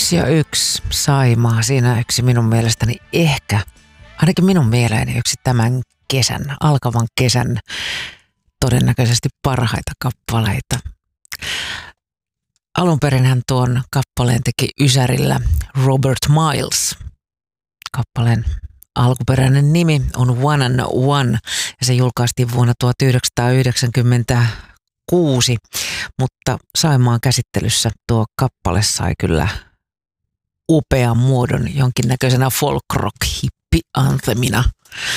1 ja 1 Saimaa. Siinä yksi minun mielestäni ehkä, ainakin minun mieleeni yksi tämän kesän, alkavan kesän todennäköisesti parhaita kappaleita. Alunperinhän tuon kappaleen teki Ysärillä Robert Miles. Kappaleen alkuperäinen nimi on One and One ja se julkaistiin vuonna 1996, mutta Saimaan käsittelyssä tuo kappale sai kyllä upean muodon jonkinnäköisenä folk-rock-hippi-anthemina.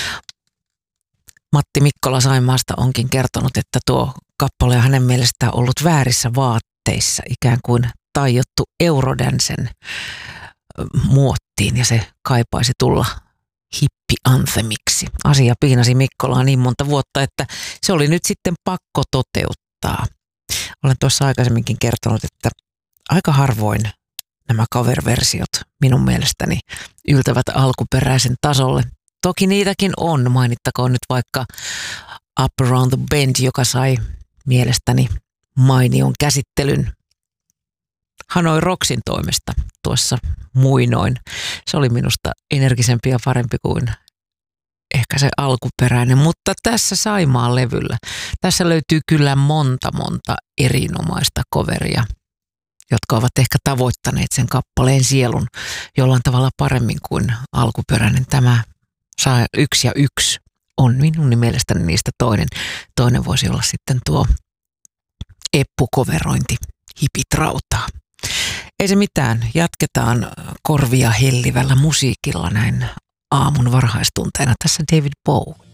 Matti Mikkola Saimaasta onkin kertonut, että tuo kappale on hänen mielestään ollut väärissä vaatteissa, ikään kuin tajottu Eurodänsen muottiin ja se kaipaisi tulla hippi-anthemiksi. Asia piinasi Mikkolaa niin monta vuotta, että se oli nyt sitten pakko toteuttaa. Olen tuossa aikaisemminkin kertonut, että aika harvoin nämä cover-versiot minun mielestäni yltävät alkuperäisen tasolle. Toki niitäkin on, mainittakoon nyt vaikka Up Around the Bend, joka sai mielestäni mainion käsittelyn Hanoi Rocksin toimesta tuossa muinoin. Se oli minusta energisempi ja parempi kuin ehkä se alkuperäinen, mutta tässä Saimaan levyllä, tässä löytyy kyllä monta erinomaista coveria, jotka ovat ehkä tavoittaneet sen kappaleen sielun jollain tavalla paremmin kuin alkuperäinen. Tämä 1 ja 1 on minun mielestäni niistä toinen. Toinen voisi olla sitten tuo Eppu-koverointi, Hipit rautaa. Ei se mitään, jatketaan korvia hellivällä musiikilla näin aamun varhaistunteena. Tässä David Bowie.